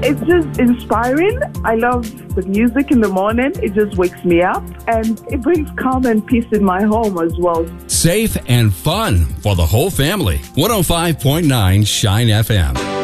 It's just inspiring. I love the music in the morning. It just wakes me up and it brings calm and peace in my home as well. Safe and fun for the whole family. 105.9 Shine FM.